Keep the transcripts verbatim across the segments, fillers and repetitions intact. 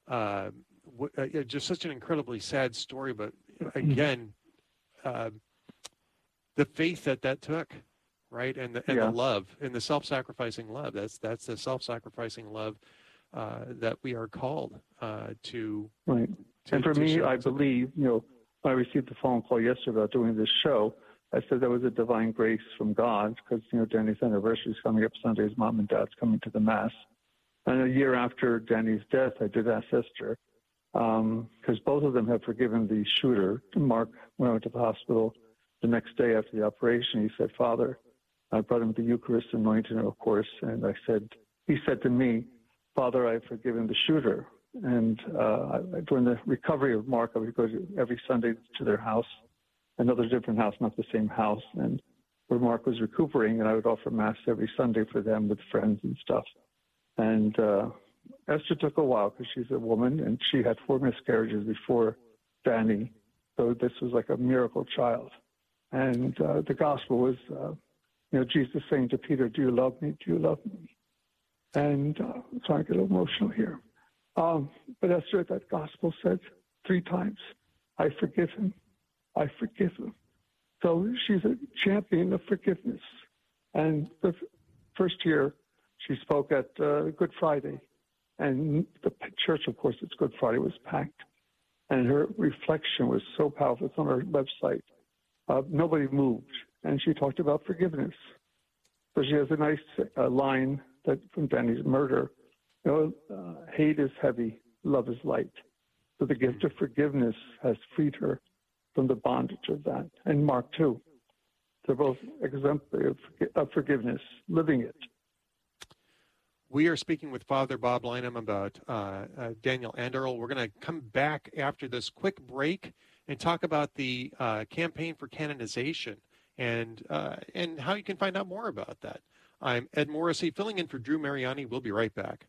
uh, w- uh, just such an incredibly sad story. But again, uh, the faith that that took, right, and the and yeah. the love and the self-sacrificing love. That's that's the self-sacrificing love uh, that we are called uh, to. Right. To, and for to me, show. I believe, you know, when I received the phone call yesterday about doing this show, I said that was a divine grace from God because, you know, Danny's anniversary is coming up Sunday. His mom and dad's coming to the Mass. And a year after Danny's death, I did ask Esther, because um, both of them have forgiven the shooter. Mark, when I went to the hospital the next day after the operation, he said, Father, I brought him the Eucharist anointing, of course, and I said, he said to me, Father, I've forgiven the shooter. And uh, during the recovery of Mark, I would go to every Sunday to their house, another different house, not the same house, and where Mark was recuperating, and I would offer Mass every Sunday for them with friends and stuff. And uh, Esther took a while because she's a woman, and she had four miscarriages before Danny, so this was like a miracle child. And uh, the gospel was, uh, you know, Jesus saying to Peter, do you love me? Do you love me? And uh, so I get emotional here. Um, but Esther, that gospel said three times, I forgive him, I forgive him. So she's a champion of forgiveness. And the f- first year she spoke at uh, Good Friday, and the church, of course, it's Good Friday, was packed. And her reflection was so powerful. It's on her website. Uh, nobody moved. And she talked about forgiveness. So she has a nice uh, line that from Danny's murder. You know, uh, hate is heavy, love is light. So the gift of forgiveness has freed her from the bondage of that. And Mark, too. They're both exemplary of, of forgiveness, living it. We are speaking with Father Bob Lynham about uh, uh, Daniel Anderl. We're going to come back after this quick break and talk about the uh, campaign for canonization and uh, and how you can find out more about that. I'm Ed Morrissey, filling in for Drew Mariani. We'll be right back.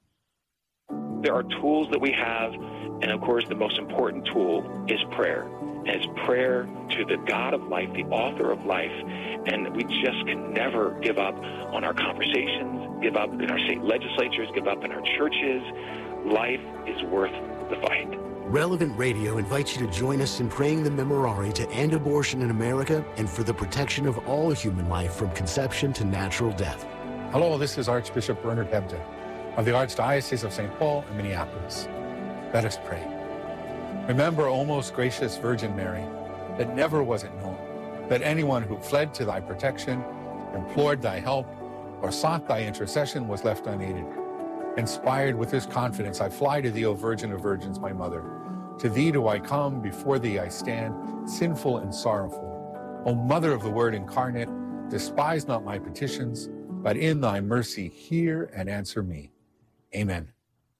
There are tools that we have, and of course the most important tool is prayer. And it's prayer to the God of life, the author of life, and we just can never give up on our conversations, give up in our state legislatures, give up in our churches. Life is worth the fight. Relevant Radio invites you to join us in praying the Memorare to end abortion in America and for the protection of all human life from conception to natural death. Hello, this is Archbishop Bernard Hebda of the Archdiocese of Saint Paul and Minneapolis. Let us pray. Remember, O most gracious Virgin Mary, that never was it known that anyone who fled to thy protection, implored thy help, or sought thy intercession was left unaided. Inspired with this confidence, I fly to thee, O Virgin of Virgins, my mother. To thee do I come, before thee I stand, sinful and sorrowful. O Mother of the Word incarnate, despise not my petitions, but in thy mercy hear and answer me. Amen.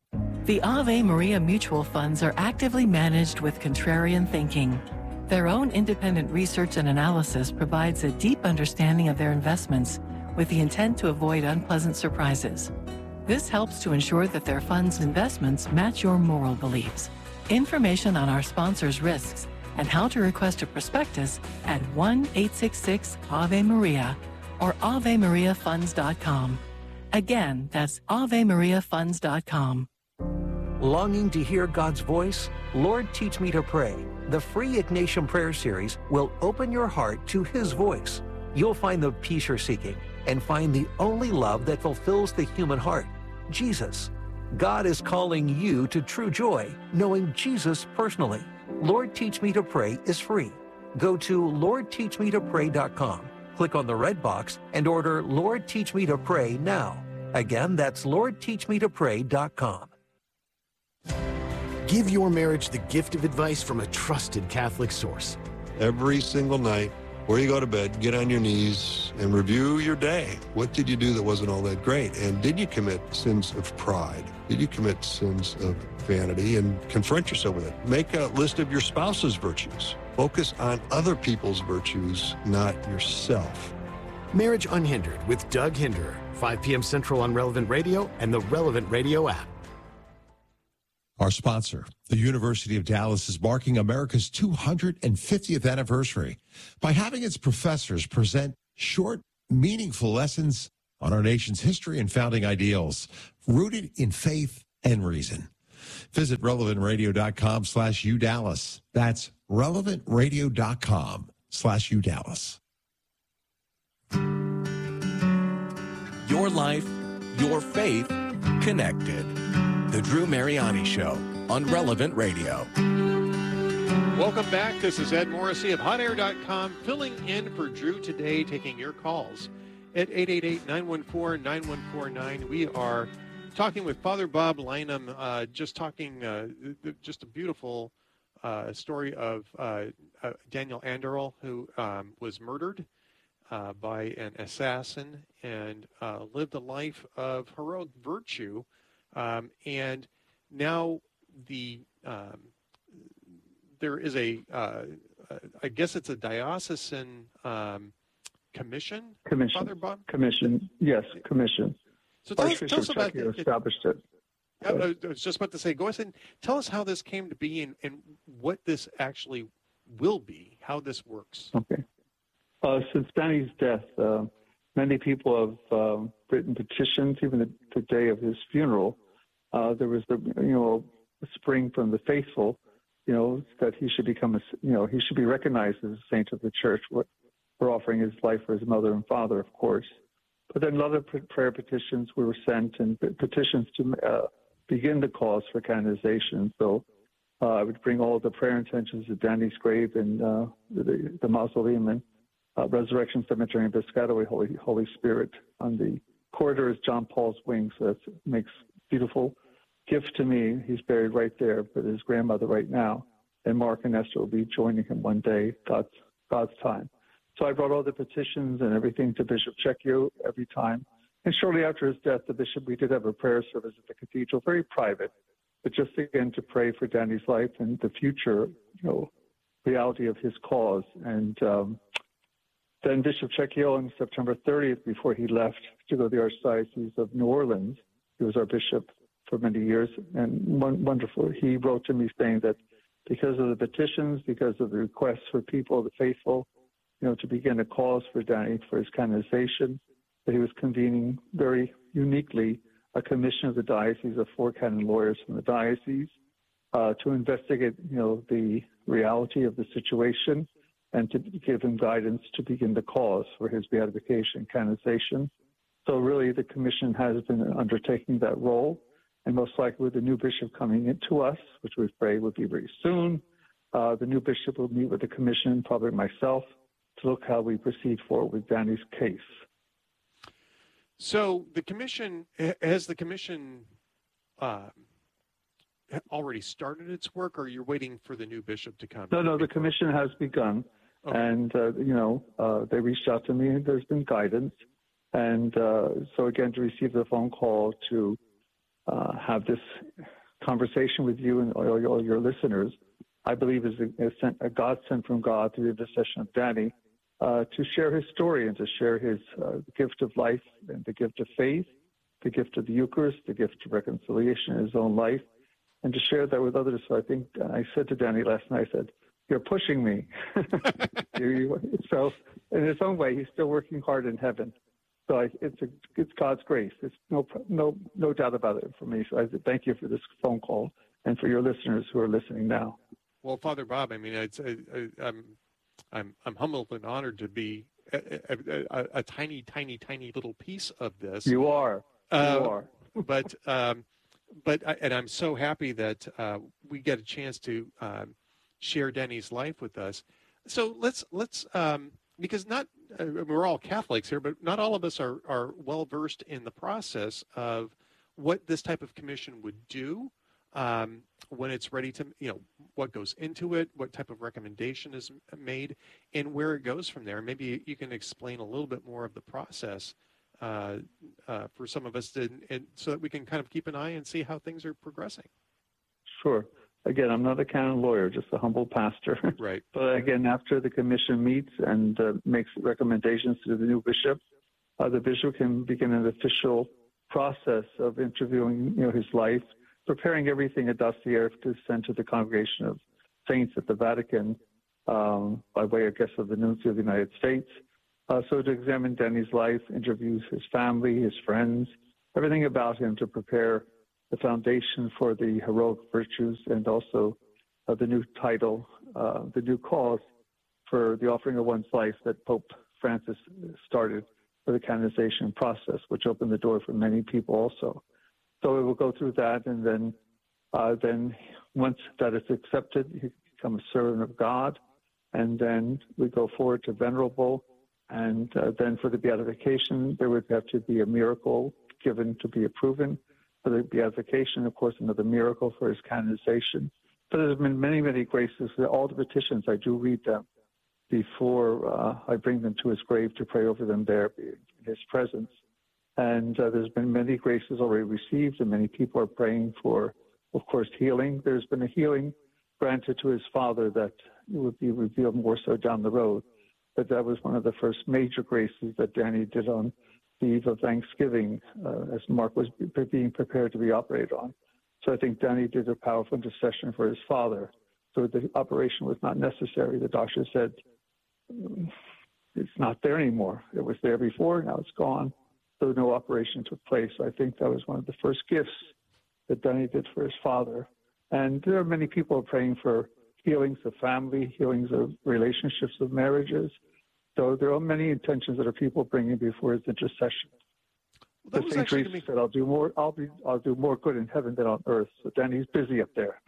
The Ave Maria mutual funds are actively managed with contrarian thinking. Their own independent research and analysis provides a deep understanding of their investments with the intent to avoid unpleasant surprises. This helps to ensure that their funds' investments match your moral beliefs. Information on our sponsors' risks and how to request a prospectus at one eight six six Ave Maria or ave maria funds dot com. Again, that's ave maria funds dot com. Longing to hear God's voice? Lord, Teach Me to Pray. The free Ignatian Prayer Series will open your heart to His voice. You'll find the peace you're seeking and find the only love that fulfills the human heart, Jesus. God is calling you to true joy, knowing Jesus personally. Lord, Teach Me to Pray is free. Go to lord teach me to pray dot com. Click on the red box and order Lord, Teach Me to Pray now. Again, that's lord teach me to pray dot com. Give your marriage the gift of advice from a trusted Catholic source. Every single night, before you go to bed, get on your knees and review your day. What did you do that wasn't all that great? And did you commit sins of pride? Did you commit sins of vanity? And confront yourself with it. Make a list of your spouse's virtues. Focus on other people's virtues, not yourself. Marriage Unhindered with Doug Hinderer, five p.m. Central on Relevant Radio and the Relevant Radio app. Our sponsor, the University of Dallas, is marking America's two hundred fiftieth anniversary by having its professors present short, meaningful lessons on our nation's history and founding ideals, rooted in faith and reason. Visit relevant radio dot com slash u dallas. That's relevant radio dot com slash u dallas. Your life, your faith, connected. The Drew Mariani Show on Relevant Radio. Welcome back. This is Ed Morrissey of hot air dot com, filling in for Drew today, taking your calls at eight eight eight, nine one four, nine one four nine. We are talking with Father Bob Lynam, uh, just talking, uh, just a beautiful uh, story of uh, uh, Daniel Anderl, who um, was murdered uh, by an assassin and uh, lived a life of heroic virtue. Um, and now the um, there is a, uh, I guess it's a diocesan um, commission. Commission. Father Bob? Commission. Yes, commission. So tell us, tell us about it. Established it. I was just about to say, go ahead and tell us how this came to be and, and what this actually will be, how this works. Okay. Uh, since Danny's death, uh, many people have uh, written petitions, even the, the day of his funeral. Uh, there was the, you know, a spring from the faithful, you know, that he should become a, you know, he should be recognized as a saint of the church for offering his life for his mother and father, of course. But then a lot of prayer petitions were sent and petitions to uh, begin the cause for canonization. So uh, I would bring all the prayer intentions to Danny's grave in uh, the, the mausoleum and uh, Resurrection Cemetery in Piscataway, Holy, Holy Spirit. On the corridor is John Paul's wing, so that makes beautiful gift to me. He's buried right there with his grandmother right now. And Mark and Esther will be joining him one day, God's, God's time. So I brought all the petitions and everything to Bishop Checchio every time. And shortly after his death, the bishop, we did have a prayer service at the cathedral, very private, but just again to pray for Danny's life and the future, you know, reality of his cause. And um, then Bishop Checchio on September thirtieth, before he left to go to the Archdiocese of New Orleans, he was our bishop for many years, and wonderful. He wrote to me saying that because of the petitions, because of the requests for people, the faithful, you know, to begin a cause for Danny for his canonization, that he was convening very uniquely a commission of the diocese of four canon lawyers from the diocese uh, to investigate, you know, the reality of the situation and to give him guidance to begin the cause for his beatification, canonization. So really the commission has been undertaking that role, and most likely with the new bishop coming into us, which we pray will be very soon, uh, the new bishop will meet with the commission, probably myself, to look how we proceed forward with Danny's case. So the commission, has the commission uh, already started its work, or you're waiting for the new bishop to come? No, no, the commission has begun. Okay. And, uh, you know, uh, they reached out to me and there's been guidance. And uh, so again, to receive the phone call to uh, have this conversation with you and all, all your listeners, I believe is a, a, sent, a God sent from God through the intercession of Danny uh, to share his story and to share his uh, gift of life and the gift of faith, the gift of the Eucharist, the gift of reconciliation in his own life, and to share that with others. So I think I said to Danny last night, I said, "You're pushing me." So in his own way, he's still working hard in heaven. So I, it's a, it's God's grace. It's no no no doubt about it for me. So I thank you for this phone call and for your listeners who are listening now. Well, Father Bob, I mean, it's, I, I, I'm I'm I'm humbled and honored to be a, a, a, a tiny, tiny, tiny little piece of this. You are. You uh, are. but um, but I, and I'm so happy that uh, we get a chance to um, share Danny's life with us. So let's let's um, because not uh, we're all Catholics here, but not all of us are are well versed in the process of what this type of commission would do. Um, when it's ready to, you know, what goes into it, what type of recommendation is made, and where it goes from there. Maybe you can explain a little bit more of the process uh, uh, for some of us, to, and so that we can kind of keep an eye and see how things are progressing. Sure. Again, I'm not a canon lawyer, just a humble pastor. Right. But again, after the commission meets and uh, makes recommendations to the new bishop, uh, the bishop can begin an official process of interviewing, you know, his life, preparing everything, a dossier to send to the Congregation of Saints at the Vatican um, by way, I guess, of the Nuncio of the United States. Uh, so to examine Danny's life, interviews his family, his friends, everything about him to prepare the foundation for the heroic virtues, and also uh, the new title, uh, the new cause for the offering of one's life that Pope Francis started for the canonization process, which opened the door for many people also. So we will go through that, and then uh, then once that is accepted, you become a servant of God, and then we go forward to venerable, and uh, then for the beatification, there would have to be a miracle given to be proven. For the beatification, of course, another miracle for his canonization. But there's been many, many graces. All the petitions, I do read them before uh, I bring them to his grave to pray over them there in his presence. And uh, there's been many graces already received, and many people are praying for, of course, healing. There's been a healing granted to his father that would be revealed more so down the road. But that was one of the first major graces that Danny did on the eve of Thanksgiving, uh, as Mark was being prepared to be operated on. So I think Danny did a powerful intercession for his father. So the operation was not necessary. The doctor said, it's not there anymore. It was there before, now it's gone. So no operation took place. I think that was one of the first gifts that Danny did for his father. And there are many people praying for healings of family, healings of relationships of marriages. So there are many intentions that are people bringing before his intercession. Well, the Saint Teresa be... said, "I'll do more. I'll be. I'll do more good in heaven than on earth." So Danny's busy up there.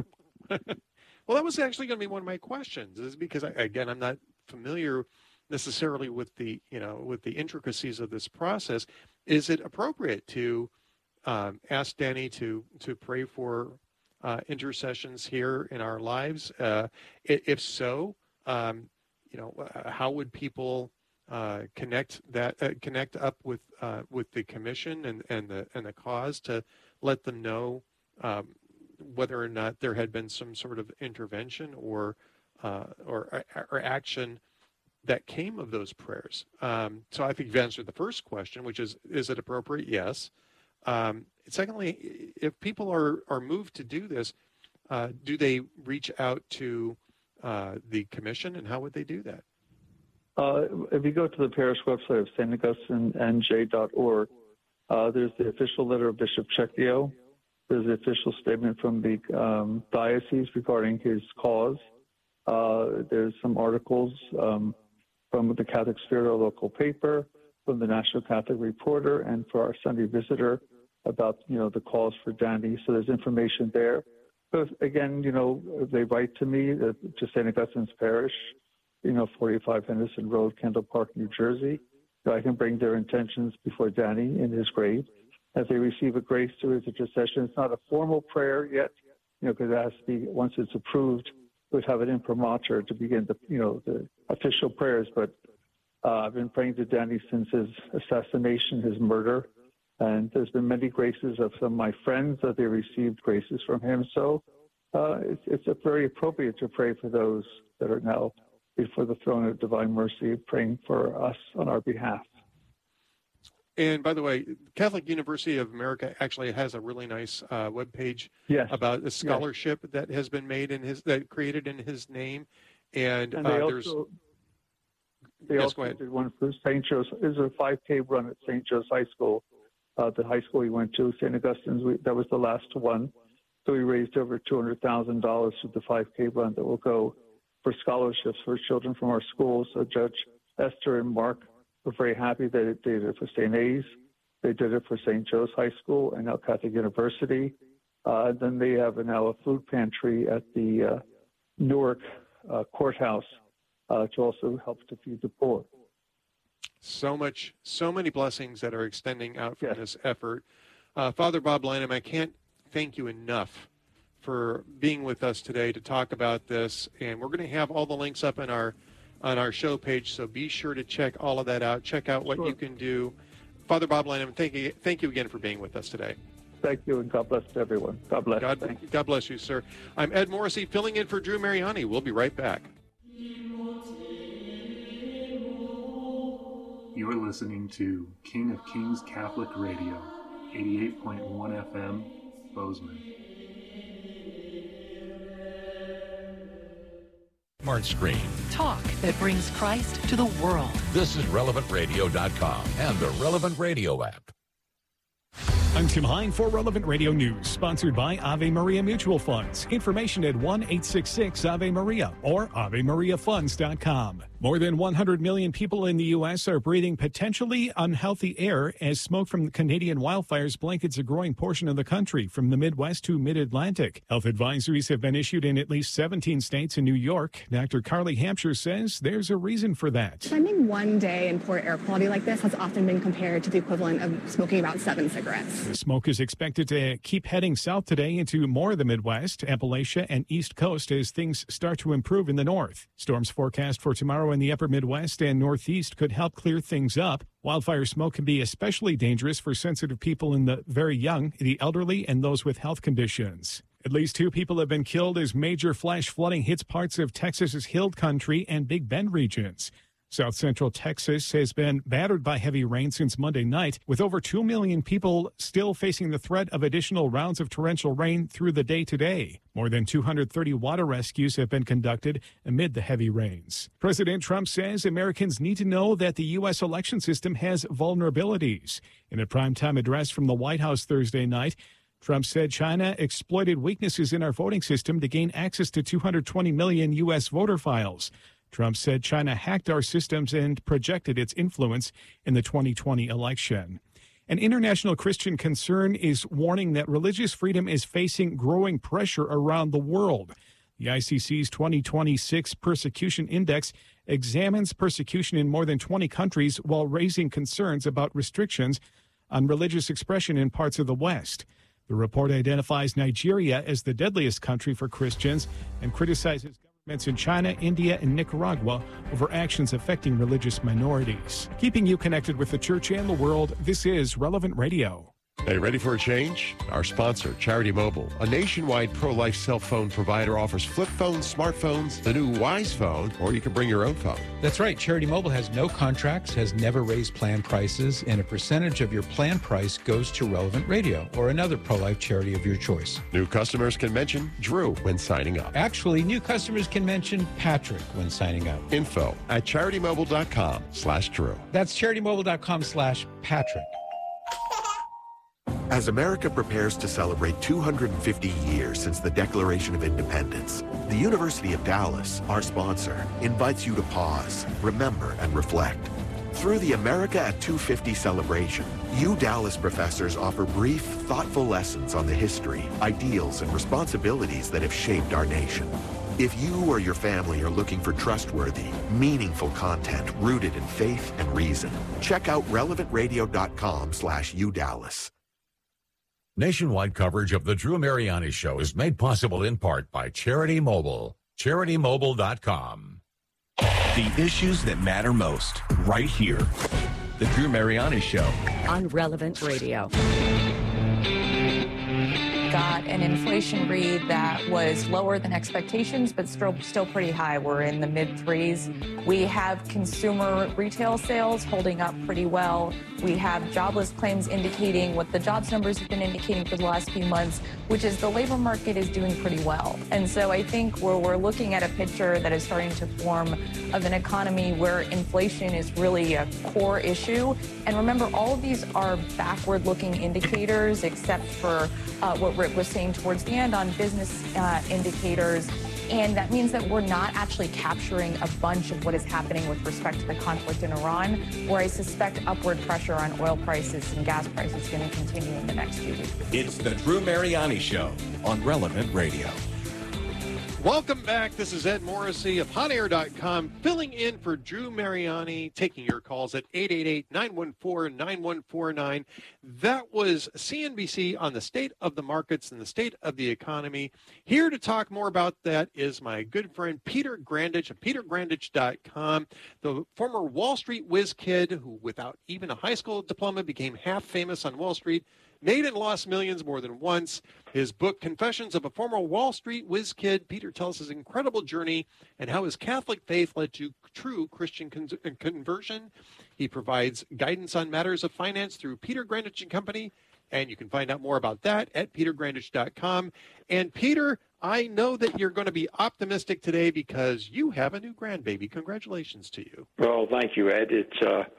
Well, that was actually going to be one of my questions. Is because I, again, I'm not familiar necessarily with the you know with the intricacies of this process. Is it appropriate to um, ask Danny to to pray for uh, intercessions here in our lives? Uh, if so, um, you know, how would people uh, connect that uh, connect up with uh, with the commission and, and the and the cause to let them know um, whether or not there had been some sort of intervention or uh, or or action that came of those prayers? Um, so I think you've answered the first question, which is, is it appropriate? Yes. Um, secondly, if people are, are moved to do this, uh, do they reach out to uh, the commission, and how would they do that? Uh, if you go to the parish website of Saint Augustine N J dot org, uh, there's the official letter of Bishop Cecchio. There's the official statement from the um, diocese regarding his cause. Uh, there's some articles um, from the Catholic Spirit, our local paper, from the National Catholic Reporter, and for our Sunday Visitor about, you know, the cause for Danny. So there's information there. But again, you know, they write to me, uh, to Saint Augustine's Parish, you know, forty-five Henderson Road, Kendall Park, New Jersey. So I can bring their intentions before Danny in his grave. As they receive a grace to his intercession, it's not a formal prayer yet, you know, because it has to be, once it's approved, would have an imprimatur to begin the, you know, the official prayers. But uh, I've been praying to Danny since his assassination, his murder, and there's been many graces of some of my friends that they received graces from him. So uh, it's, it's a very appropriate to pray for those that are now before the throne of divine mercy, praying for us on our behalf. And by the way, Catholic University of America actually has a really nice uh, webpage yes. about a scholarship yes. that has been made in his, that created in his name. And, and uh, they there's. Also, they yes, also did one for Saint Joseph. It was a five K run at Saint Joe's High School, uh, the high school he went to, Saint Augustine's. We, that was the last one. So we raised over two hundred thousand dollars through the five K run that will go for scholarships for children from our schools. So Judge Esther and Mark we're very happy that they did it for Saint A's. They did it for Saint Joe's High School and now Catholic University. Uh, and then they have now a food pantry at the uh, Newark uh, courthouse uh, to also help to feed the poor. So much, so many blessings that are extending out from yes. this effort. Uh, Father Bob Lynam, I can't thank you enough for being with us today to talk about this. And we're going to have all the links up in our on our show page, so be sure to check all of that out. Check out what sure. you can do. Father Bob Lynam, thank you, thank you again for being with us today. Thank you, and God bless everyone. God bless. God, Thank you. God bless you, sir. I'm Ed Morrissey, filling in for Drew Mariani. We'll be right back. You're listening to King of Kings Catholic Radio, eighty-eight point one F M, Bozeman. Smart Screen. Talk that brings Christ to the world. This is relevant radio dot com and the Relevant Radio app. I'm Tim Hine for Relevant Radio News, sponsored by Ave Maria Mutual Funds. Information at one eight six six Ave Maria or ave maria funds dot com. More than one hundred million people in the U S are breathing potentially unhealthy air as smoke from the Canadian wildfires blankets a growing portion of the country from the Midwest to mid-Atlantic. Health advisories have been issued in at least seventeen states and New York. Doctor Carly Hampshire says there's a reason for that. Spending one day in poor air quality like this has often been compared to the equivalent of smoking about seven cigarettes. The smoke is expected to keep heading south today into more of the Midwest, Appalachia, and East Coast as things start to improve in the north. Storms forecast for tomorrow in the upper Midwest and Northeast could help clear things up. Wildfire smoke can be especially dangerous for sensitive people and the very young, the elderly, and those with health conditions. At least two people have been killed as major flash flooding hits parts of Texas's Hill Country and Big Bend regions. South central Texas has been battered by heavy rain since Monday night, with over two million people still facing the threat of additional rounds of torrential rain through the day today. More than two hundred thirty water rescues have been conducted amid the heavy rains. President Trump says Americans need to know that the U S election system has vulnerabilities. In a primetime address from the White House Thursday night, Trump said China exploited weaknesses in our voting system to gain access to two hundred twenty million U S voter files. Trump said China hacked our systems and projected its influence in the twenty twenty election. An international Christian concern is warning that religious freedom is facing growing pressure around the world. The I C C's twenty twenty-six Persecution Index examines persecution in more than twenty countries while raising concerns about restrictions on religious expression in parts of the West. The report identifies Nigeria as the deadliest country for Christians and criticizes governments in China, India, and Nicaragua over actions affecting religious minorities. Keeping you connected with the church and the world, this is Relevant Radio. Hey, ready for a change? Our sponsor, Charity Mobile, a nationwide pro-life cell phone provider, offers flip phones, smartphones, the new Wise phone, or you can bring your own phone. That's right. Charity Mobile has no contracts, has never raised plan prices, and a percentage of your plan price goes to Relevant Radio or another pro-life charity of your choice. New customers can mention Drew when signing up. Actually, new customers can mention Patrick when signing up. Info at charitymobile.com slash Drew. That's charitymobile.com slash Patrick. As America prepares to celebrate two hundred fifty years since the Declaration of Independence, the University of Dallas, our sponsor, invites you to pause, remember, and reflect. Through the America at two fifty celebration, you Dallas professors offer brief, thoughtful lessons on the history, ideals, and responsibilities that have shaped our nation. If you or your family are looking for trustworthy, meaningful content rooted in faith and reason, check out relevantradio.com slash UDallas. Nationwide coverage of the Drew Mariani Show is made possible in part by Charity Mobile. charity mobile dot com. The issues that matter most, right here. The Drew Mariani Show. On Relevant Radio. Got an inflation read that was lower than expectations, but still still pretty high. We're in the mid threes. We have consumer retail sales holding up pretty well. We have jobless claims indicating what the jobs numbers have been indicating for the last few months, which is the labor market is doing pretty well. And so I think we're, we're looking at a picture that is starting to form of an economy where inflation is really a core issue. And remember, all of these are backward-looking indicators, except for uh, what Rick was saying towards the end on business uh, indicators. And that means that we're not actually capturing a bunch of what is happening with respect to the conflict in Iran, where I suspect upward pressure on oil prices and gas prices is going to continue in the next few weeks. It's the Drew Mariani Show on Relevant Radio. Welcome back. This is Ed Morrissey of hot air dot com, filling in for Drew Mariani, taking your calls at eight eight eight, nine one four, nine one four nine. That was C N B C on the state of the markets and the state of the economy. Here to talk more about that is my good friend Peter Grandich of peter grandich dot com, the former Wall Street whiz kid who, without even a high school diploma, became half famous on Wall Street, made and lost millions more than once. His book, Confessions of a Former Wall Street Whiz Kid, Peter tells his incredible journey and how his Catholic faith led to true Christian con- conversion. He provides guidance on matters of finance through Peter Grandich and Company, and you can find out more about that at peter grandich dot com. And Peter, I know that you're going to be optimistic today because you have a new grandbaby. Congratulations to you. Well, thank you, Ed. It's uh,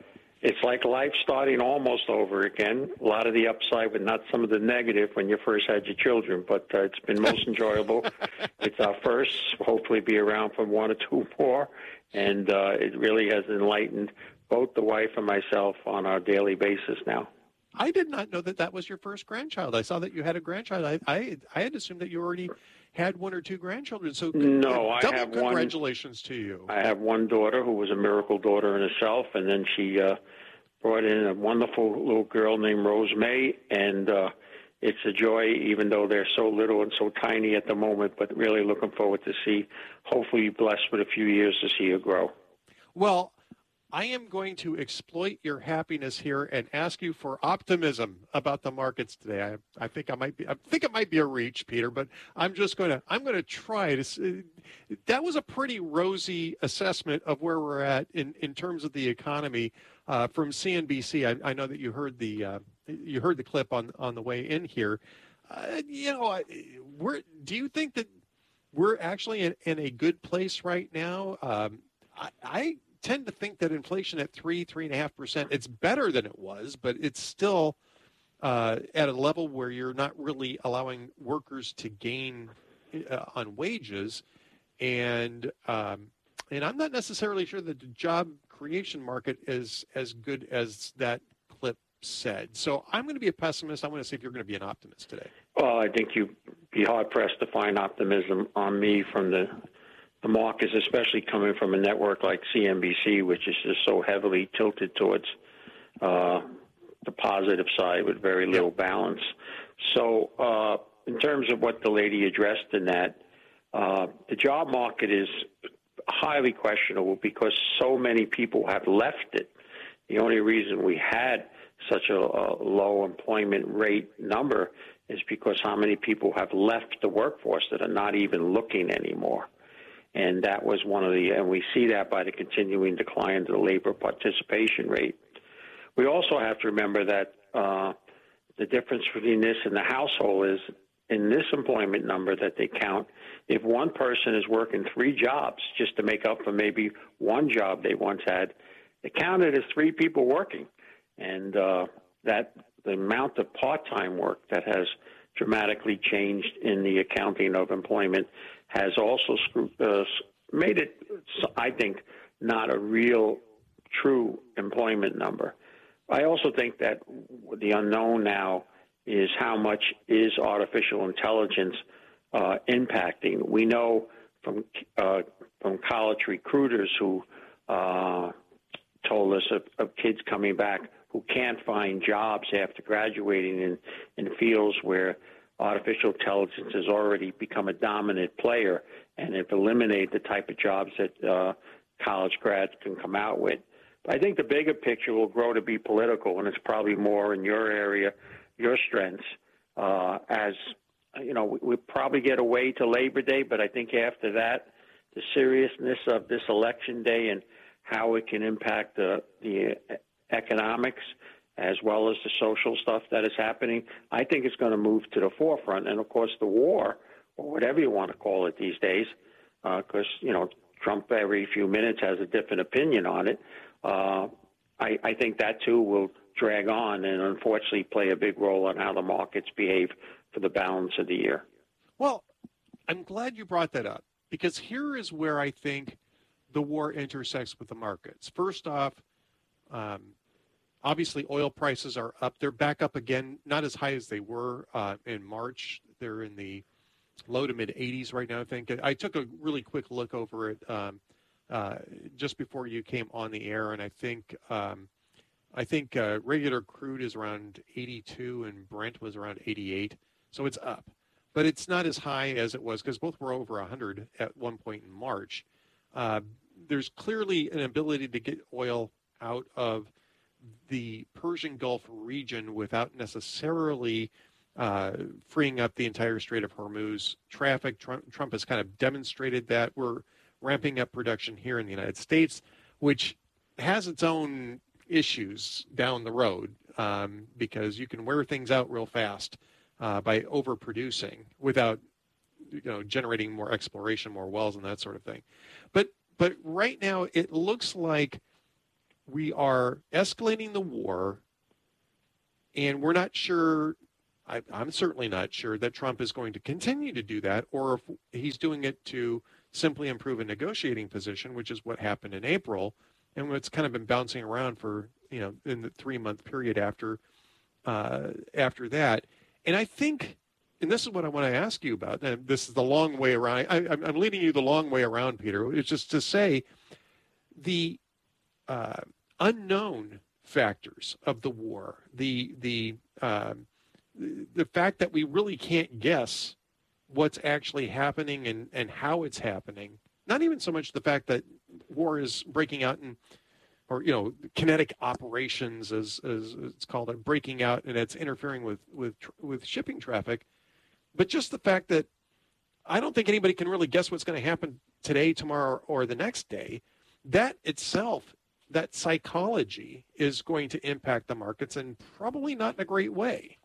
It's like life starting almost over again. A lot of the upside, but not some of the negative when you first had your children. But uh, it's been most enjoyable. It's our first. Hopefully, be around for one or two more. And uh, it really has enlightened both the wife and myself on our daily basis now. I did not know that that was your first grandchild. I saw that you had a grandchild. I I, I had assumed that you already had one or two grandchildren. So no, uh, I double have congratulations one, to you. I have one daughter who was a miracle daughter in herself, and then she uh, brought in a wonderful little girl named Rose May, and uh, it's a joy, even though they're so little and so tiny at the moment, but really looking forward to see, hopefully blessed with a few years to see her grow. Well, I am going to exploit your happiness here and ask you for optimism about the markets today. I, I think I might be. I think it might be a reach, Peter, but I'm just going to. I'm going to try to. That was a pretty rosy assessment of where we're at in, in terms of the economy uh, from C N B C. I, I know that you heard the uh, you heard the clip on on the way in here. Uh, you know, we're. Do you think that we're actually in, in a good place right now? Um, I. I tend to think that inflation at three, three and a half percent, it's better than it was, but it's still uh, at a level where you're not really allowing workers to gain uh, on wages. And um, and I'm not necessarily sure that the job creation market is as good as that clip said. So I'm going to be a pessimist. I want to see if you're going to be an optimist today. Well, I think you'd be hard-pressed to find optimism on me from the The markets, especially coming from a network like C N B C, which is just so heavily tilted towards uh, the positive side with very little balance. So uh, in terms of what the lady addressed in that, uh, the job market is highly questionable because so many people have left it. The only reason we had such a, a low employment rate number is because how many people have left the workforce that are not even looking anymore. And that was one of the, and we see that by the continuing decline of the labor participation rate. We also have to remember that uh, the difference between this and the household is in this employment number that they count, if one person is working three jobs just to make up for maybe one job they once had, it counted as three people working. And uh, that the amount of part-time work that has dramatically changed in the accounting of employment has also uh, made it, I think, not a real, true employment number. I also think that the unknown now is how much is artificial intelligence uh, impacting. We know from uh, from college recruiters who uh, told us of, of kids coming back who can't find jobs after graduating in, in fields where artificial intelligence has already become a dominant player and have eliminated the type of jobs that uh, college grads can come out with. But I think the bigger picture will grow to be political, and it's probably more in your area, your strengths. Uh, as, you know, we, we probably get away to Labor Day, but I think after that, the seriousness of this election day and how it can impact uh, the economics as well as the social stuff that is happening, I think it's going to move to the forefront. And, of course, the war, or whatever you want to call it these days, because, uh, you know, Trump every few minutes has a different opinion on it. Uh, I, I think that, too, will drag on and, unfortunately, play a big role on how the markets behave for the balance of the year. Well, I'm glad you brought that up, because here is where I think the war intersects with the markets. First off, um, obviously, oil prices are up. They're back up again, not as high as they were uh, in March. They're in the low to mid eighties right now, I think. I took a really quick look over it um, uh, just before you came on the air, and I think um, I think uh, regular crude is around eighty-two and Brent was around eighty-eight. So it's up. But it's not as high as it was because both were over one hundred at one point in March. Uh, there's clearly an ability to get oil out of the Persian Gulf region without necessarily uh, freeing up the entire Strait of Hormuz traffic. Trump, Trump has kind of demonstrated that. We're ramping up production here in the United States, which has its own issues down the road um, because you can wear things out real fast uh, by overproducing without, you know, generating more exploration, more wells, and that sort of thing. But but right now it looks like we are escalating the war, and we're not sure, I, I'm certainly not sure that Trump is going to continue to do that, or if he's doing it to simply improve a negotiating position, which is what happened in April, and what's kind of been bouncing around for, you know, in the three-month period after uh, after that. And I think, and this is what I want to ask you about, and this is the long way around. I, I'm leading you the long way around, Peter. It's just to say the uh, unknown factors of the war, the the uh, the fact that we really can't guess what's actually happening and, and how it's happening. Not even so much the fact that war is breaking out in, or, you know, kinetic operations, as, as it's called, are breaking out and it's interfering with, with, with shipping traffic, but just the fact that I don't think anybody can really guess what's going to happen today, tomorrow, or the next day. That itself, that psychology is going to impact the markets, and probably not in a great way.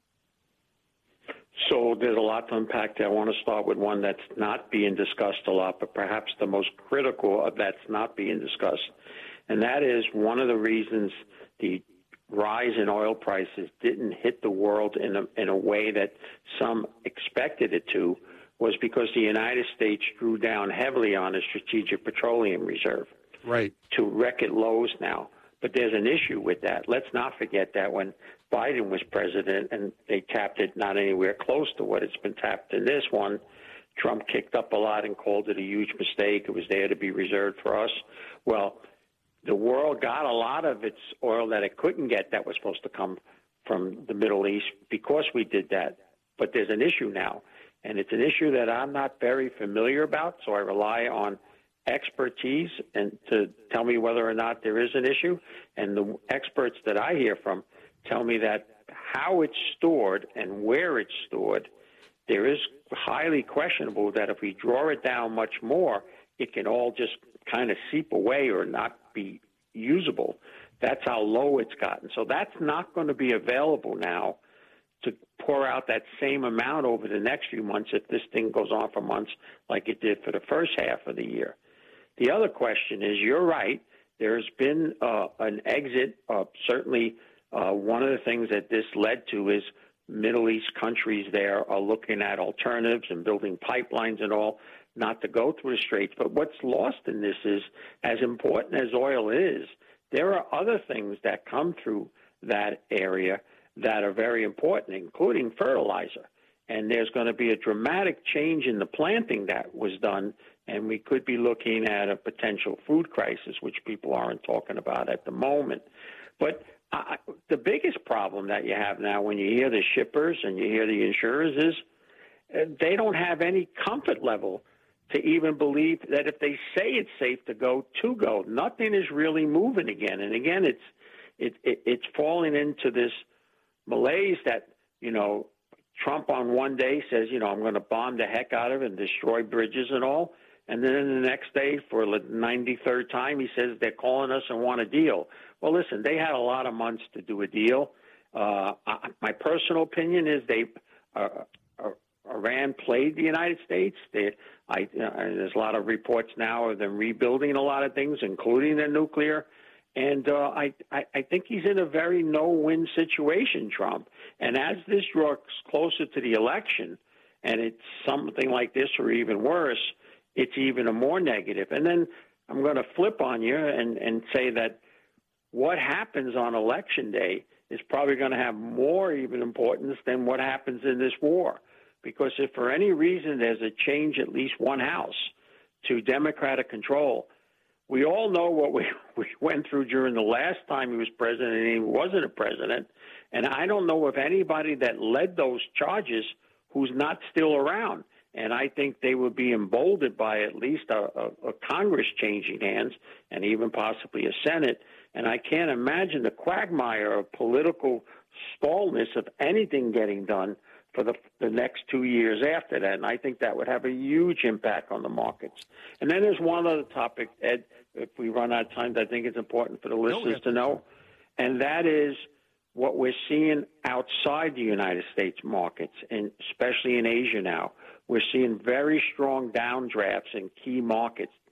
So there's a lot to unpack there. I want to start with one that's not being discussed a lot, but perhaps the most critical of that's not being discussed. And that is one of the reasons the rise in oil prices didn't hit the world in a, in a way that some expected it to, was because the United States drew down heavily on a strategic petroleum reserve. Right. To record lows now. But there's an issue with that. Let's not forget that when Biden was president and they tapped it not anywhere close to what it's been tapped in this one, Trump kicked up a lot and called it a huge mistake. It was there to be reserved for us. Well, the world got a lot of its oil that it couldn't get that was supposed to come from the Middle East because we did that. But there's an issue now, and it's an issue that I'm not very familiar about, so I rely on expertise and to tell me whether or not there is an issue. And the experts that I hear from tell me that how it's stored and where it's stored, there is highly questionable that if we draw it down much more, it can all just kind of seep away or not be usable. That's how low it's gotten. So that's not going to be available now to pour out that same amount over the next few months if this thing goes on for months like it did for the first half of the year. The other question is, you're right, there's been uh, an exit. Uh, certainly uh, one of the things that this led to is Middle East countries there are looking at alternatives and building pipelines and all, not to go through the straits. But what's lost in this is, as important as oil is, there are other things that come through that area that are very important, including fertilizer. And there's going to be a dramatic change in the planting that was done, and we could be looking at a potential food crisis, which people aren't talking about at the moment. But I, the biggest problem that you have now when you hear the shippers and you hear the insurers is uh, they don't have any comfort level to even believe that if they say it's safe to go, to go. Nothing is really moving again. And again, it's it, it, it's falling into this malaise that, you know, Trump on one day says, you know, I'm going to bomb the heck out of it and destroy bridges and all. And then the next day, for the ninety-third time, he says they're calling us and want a deal. Well, listen, they had a lot of months to do a deal. Uh, I, my personal opinion is they uh, uh, Iran played the United States. They, I, uh, there's a lot of reports now of them rebuilding a lot of things, including their nuclear. And uh, I, I, I think he's in a very no-win situation, Trump. And as this draws closer to the election, and it's something like this or even worse, it's even a more negative. And then I'm going to flip on you and, and say that what happens on election day is probably going to have more even importance than what happens in this war. Because if for any reason there's a change, at least one house, to Democratic control, we all know what we, we went through during the last time he was president and he wasn't a president. And I don't know of anybody that led those charges who's not still around. And I think they would be emboldened by at least a, a, a Congress changing hands and even possibly a Senate. And I can't imagine the quagmire of political stallness of anything getting done for the, the next two years after that. And I think that would have a huge impact on the markets. And then there's one other topic, Ed, if we run out of time, that I think it's important for the listeners no, to know, and that is what we're seeing outside the United States markets, and especially in Asia now. We're seeing very strong downdrafts in key markets.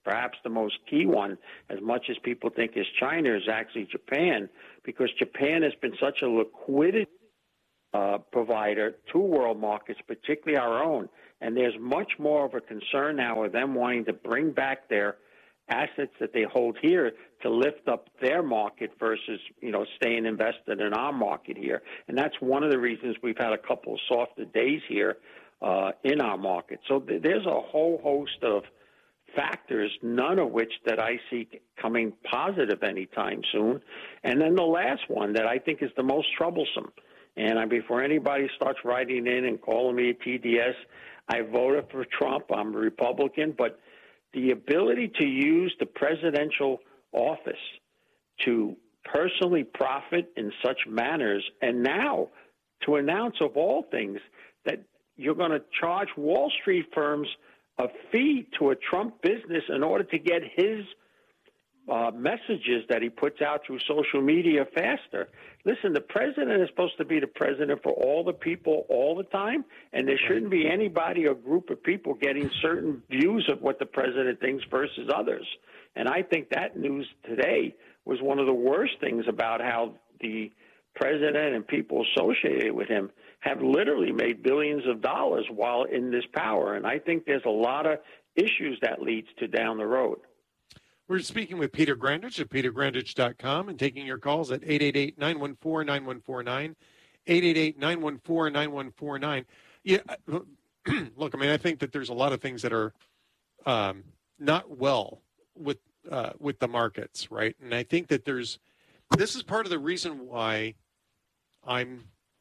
Perhaps the most key one, as much as people think is China, is actually Japan, because Japan has been such a liquidity uh, provider to world markets, particularly our own. And there's much more of a concern now of them wanting to bring back their assets that they hold here to lift up their market versus, you know, staying invested in our market here. And that's one of the reasons we've had a couple of softer days here uh, in our market. So th- there's a whole host of factors, none of which that I see coming positive anytime soon. And then the last one that I think is the most troublesome, and I, before anybody starts writing in and calling me a T D S, I voted for Trump. I'm a Republican, but the ability to use the presidential office to personally profit in such manners, and now to announce, of all things, that you're going to charge Wall Street firms a fee to a Trump business in order to get his uh, messages that he puts out through social media faster. Listen, the president is supposed to be the president for all the people all the time, and there shouldn't be anybody or group of people getting certain views of what the president thinks versus others. And I think that news today was one of the worst things about how the president and people associated with him have literally made billions of dollars while in this power. And I think there's a lot of issues that leads to down the road. We're speaking with Peter Grandich at peter grandich dot com and taking your calls at eight eight eight, nine one four, nine one four nine, eight eight eight, nine one four, nine one four nine. Yeah, look, I mean, I think that there's a lot of things that are um, not well with uh, with the markets, right? And I think that there's this is part of the reason why I'm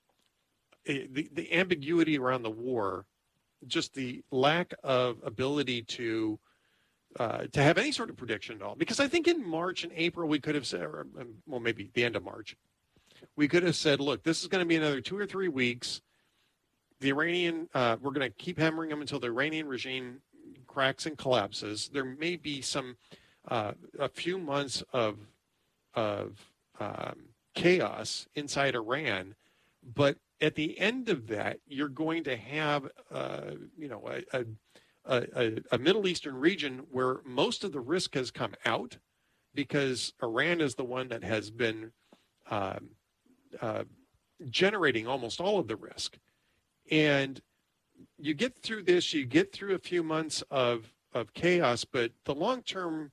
the, the ambiguity around the war, just the lack of ability to uh, to have any sort of prediction at all. Because I think in March and April we could have said, or, well, maybe the end of March, we could have said, look, this is going to be another two or three weeks. The Iranian, uh, we're going to keep hammering them until the Iranian regime cracks and collapses. There may be some uh, a few months of of um, chaos inside Iran, but at the end of that, you're going to have, uh, you know, a, a, a, a Middle Eastern region where most of the risk has come out because Iran is the one that has been uh, uh, generating almost all of the risk. And you get through this, you get through a few months of, of chaos, but the long-term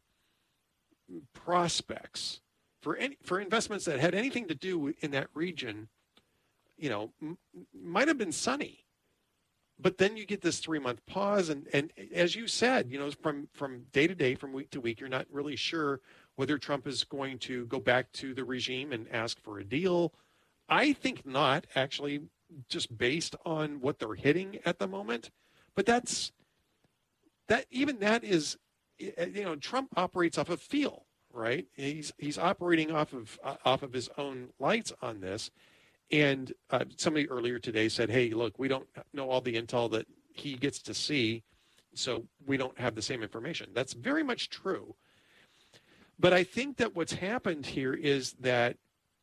prospects for any, for investments that had anything to do in that region, you know, m- might have been sunny, but then you get this three-month pause, and, and as you said, you know, from, from day to day, from week to week, you're not really sure whether Trump is going to go back to the regime and ask for a deal. I think not, actually, just based on what they're hitting at the moment. But that's that. Even that is, you know, Trump operates off of feel, right? He's he's operating off of uh, off of his own lights on this. And uh, somebody earlier today said, hey, look, we don't know all the intel that he gets to see, so we don't have the same information. That's very much true. But I think that what's happened here is that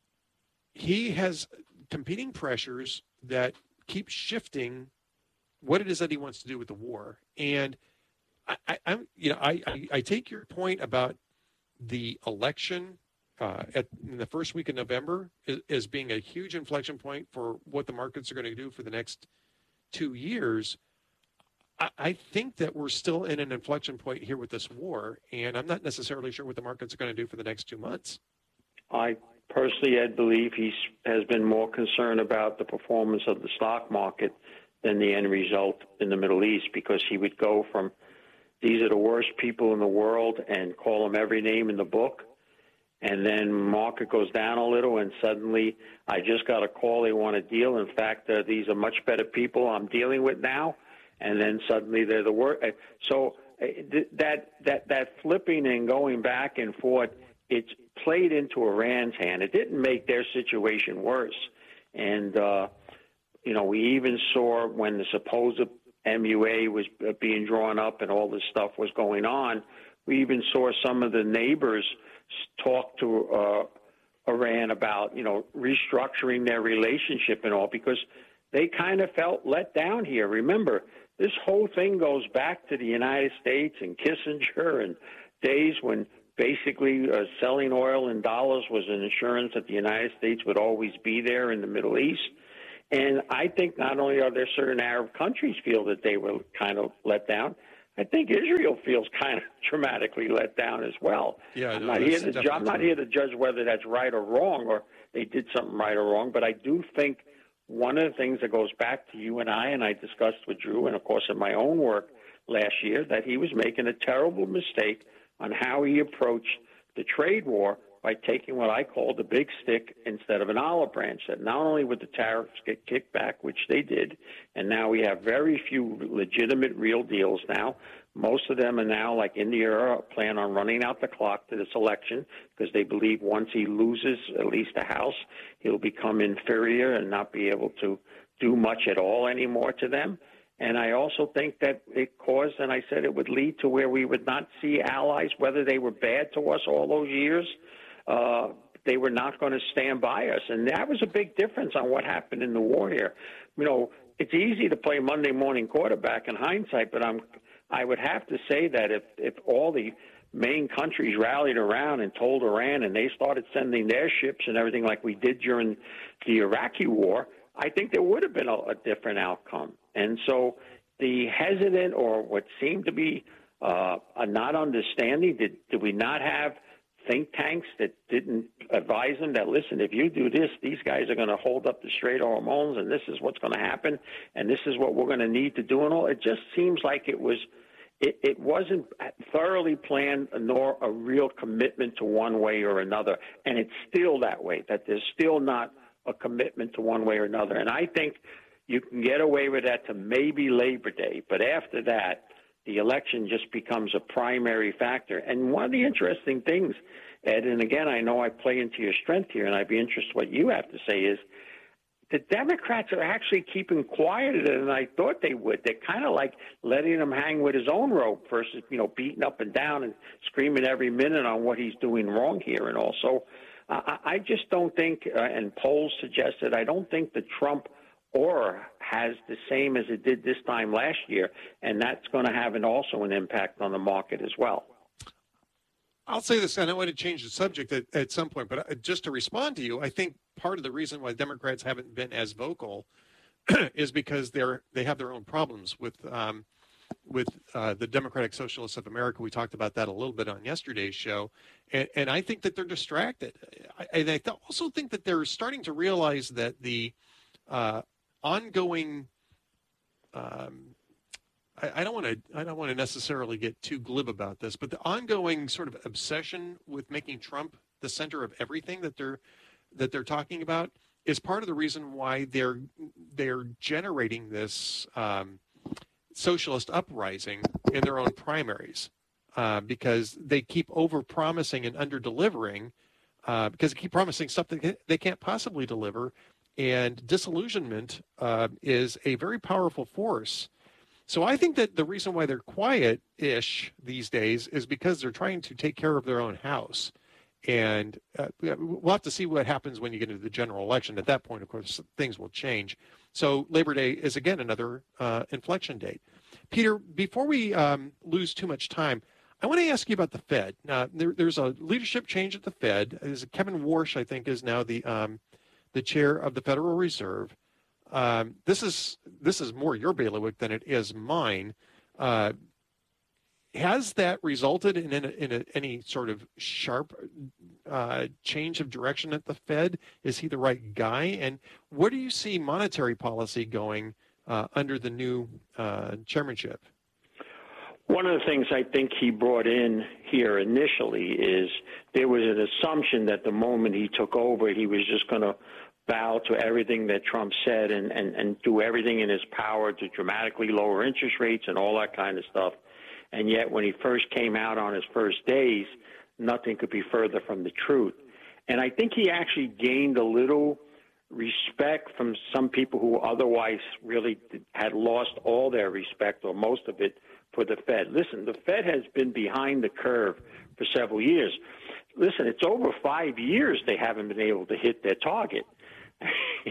he has competing pressures that keep shifting what it is that he wants to do with the war. And I, I, I'm, you know, I, I, I take your point about the election Uh, at in the first week of November is, is being a huge inflection point for what the markets are going to do for the next two years. I, I think that we're still in an inflection point here with this war, and I'm not necessarily sure what the markets are going to do for the next two months. I personally, Ed, believe he has been more concerned about the performance of the stock market than the end result in the Middle East, because he would go from these are the worst people in the world and call them every name in the book. And then market goes down a little, and suddenly I just got a call. They want a deal. In fact, uh, these are much better people I'm dealing with now. And then suddenly they're the worst. So uh, that that that flipping and going back and forth, it's played into Iran's hand. It didn't make their situation worse. And uh, you know, we even saw when the supposed M U A was being drawn up and all this stuff was going on, we even saw some of the neighbors talk to uh, Iran about, you know, restructuring their relationship and all, because they kind of felt let down here. Remember, this whole thing goes back to the United States and Kissinger and days when basically uh, selling oil in dollars was an assurance that the United States would always be there in the Middle East. And I think not only are there certain Arab countries feel that they were kind of let down, I think Israel feels kind of dramatically let down as well. Yeah, I'm no, not here to ju- I'm not true. here to judge whether that's right or wrong, or they did something right or wrong. But I do think one of the things that goes back to you and I, and I discussed with Drew, and of course in my own work last year, that he was making a terrible mistake on how he approached the trade war by taking what I call the big stick instead of an olive branch. That not only would the tariffs get kicked back, which they did, and now we have very few legitimate real deals now. Most of them are now, like India, plan on running out the clock to this election because they believe once he loses at least a house, he'll become inferior and not be able to do much at all anymore to them. And I also think that it caused, and I said it would lead to where we would not see allies, whether they were bad to us all those years, uh, they were not going to stand by us. And that was a big difference on what happened in the war here. You know, it's easy to play Monday morning quarterback in hindsight, but I'm, I would have to say that if, if all the main countries rallied around and told Iran and they started sending their ships and everything like we did during the Iraqi war, I think there would have been a, a different outcome. And so the hesitant or what seemed to be uh, a not understanding, did, did we not have think tanks that didn't advise them that, listen, if you do this, these guys are going to hold up the Strait of Hormuz, and this is what's going to happen, and this is what we're going to need to do and all. It just seems like it was it, it wasn't thoroughly planned nor a real commitment to one way or another. And it's still that way, that there's still not a commitment to one way or another. And I think you can get away with that to maybe Labor Day, but after that, the election just becomes a primary factor. And one of the interesting things, Ed, and again, I know I play into your strength here, and I'd be interested what you have to say, is the Democrats are actually keeping quieter than I thought they would. They're kind of like letting him hang with his own rope versus, you know, beating up and down and screaming every minute on what he's doing wrong here. And also, uh, I just don't think, uh, and polls suggested, I don't think the Trump aura has the same as it did this time last year, and that's going to have an also an impact on the market as well. I'll say this, and I want to change the subject at, at some point, but just to respond to you, I think part of the reason why Democrats haven't been as vocal is because they're they have their own problems with um, with uh, the Democratic Socialists of America. We talked about that a little bit on yesterday's show, and, and I think that they're distracted. I, and I th- also think that they're starting to realize that the uh, ongoing um, I don't want to. I don't want to necessarily get too glib about this, but the ongoing sort of obsession with making Trump the center of everything that they're that they're talking about is part of the reason why they're they're generating this um, socialist uprising in their own primaries, uh, because they keep over-promising and under-delivering, uh, because they keep promising something they can't possibly deliver, and disillusionment uh, is a very powerful force. So I think that the reason why they're quiet-ish these days is because they're trying to take care of their own house. And uh, we'll have to see what happens when you get into the general election. At that point, of course, things will change. So Labor Day is, again, another uh, inflection date. Peter, before we um, lose too much time, I want to ask you about the Fed. Now, there, there's a leadership change at the Fed. There's Kevin Warsh, I think, is now the um, the chair of the Federal Reserve. Um, this is this is more your bailiwick than it is mine. Uh, has that resulted in, in, a, in a, any sort of sharp uh, change of direction at the Fed? Is he the right guy? And where do you see monetary policy going uh, under the new uh, chairmanship? One of the things I think he brought in here initially is there was an assumption that the moment he took over, he was just going to bow to everything that Trump said and, and, and do everything in his power to dramatically lower interest rates and all that kind of stuff. And yet when he first came out on his first days, nothing could be further from the truth. And I think he actually gained a little respect from some people who otherwise really had lost all their respect or most of it for the Fed. Listen, the Fed has been behind the curve for several years. Listen, it's over five years they haven't been able to hit their target.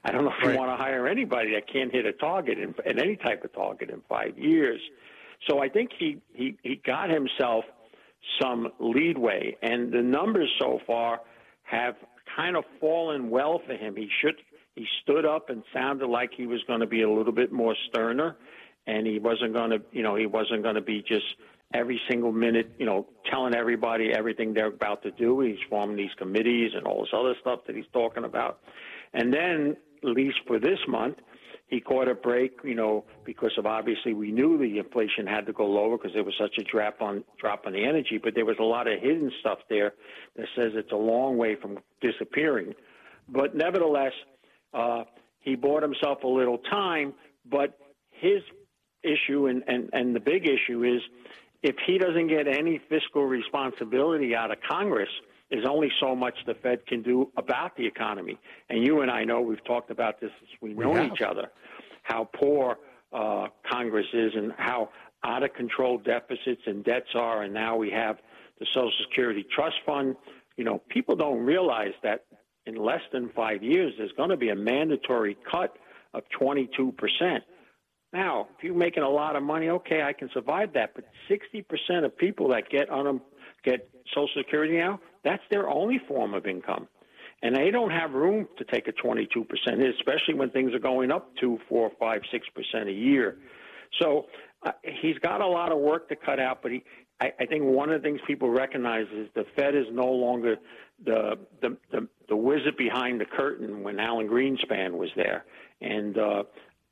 I don't know if Right. you want to hire anybody that can't hit a target in, in any type of target in five years. So I think he, he, he got himself some leadway, and the numbers so far have kind of fallen well for him. He should he stood up and sounded like he was going to be a little bit more sterner, and he wasn't going to, you know, he wasn't going to be just every single minute, you know, telling everybody everything they're about to do. He's forming these committees and all this other stuff that he's talking about. And then, at least for this month, he caught a break, you know, because of obviously we knew the inflation had to go lower because there was such a drop on drop on the energy, but there was a lot of hidden stuff there that says it's a long way from disappearing. But nevertheless, uh, he bought himself a little time, but his issue and, and, and the big issue is if he doesn't get any fiscal responsibility out of Congress, there's only so much the Fed can do about the economy. And you and I know, we've talked about this as we've known have. each other, how poor uh, Congress is and how out of control deficits and debts are. And now we have the Social Security Trust Fund. You know, people don't realize that in less than five years, there's going to be a mandatory cut of twenty-two percent. Now, if you're making a lot of money, okay, I can survive that. But sixty percent of people that get on get Social Security now, that's their only form of income. And they don't have room to take a twenty-two percent hit, especially when things are going up two, four, five, six percent a year. So uh, he's got a lot of work to cut out, but he, I, I think one of the things people recognize is the Fed is no longer the, the, the, the wizard behind the curtain when Alan Greenspan was there. And uh,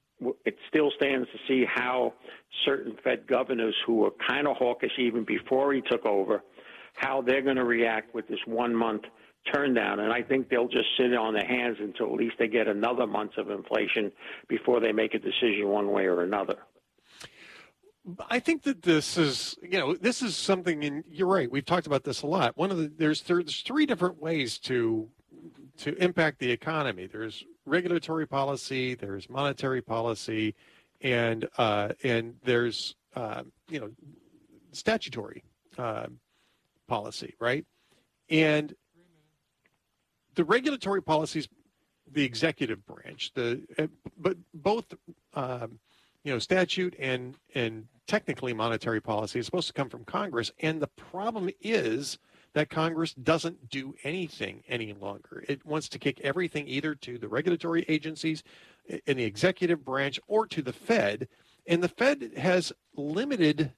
it still stands to see how certain Fed governors who were kind of hawkish even before he took over, how they're going to react with this one-month turn down. And I think they'll just sit on their hands until at least they get another month of inflation before they make a decision one way or another. I think that this is, you know, this is something, and you're right, we've talked about this a lot. One of the, there's, there's three different ways to to impact the economy. There's regulatory policy, there's monetary policy, and uh, and there's, uh, you know, statutory uh, policy, right? And the regulatory policies, the executive branch, the uh, but both, um, you know, statute and and technically monetary policy is supposed to come from Congress. And the problem is that Congress doesn't do anything any longer. It wants to kick everything either to the regulatory agencies in the executive branch or to the Fed. And the Fed has limited,